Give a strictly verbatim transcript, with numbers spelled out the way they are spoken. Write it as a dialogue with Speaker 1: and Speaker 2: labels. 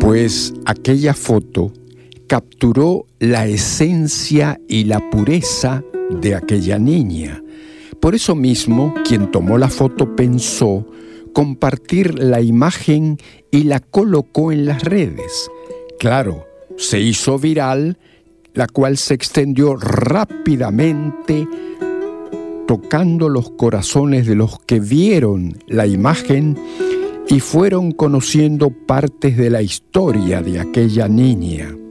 Speaker 1: pues aquella foto capturó la esencia y la pureza de aquella niña. Por eso mismo, quien tomó la foto pensó compartir la imagen y la colocó en las redes. Claro, se hizo viral, la cual se extendió rápidamente, tocando los corazones de los que vieron la imagen y fueron conociendo partes de la historia de aquella niña.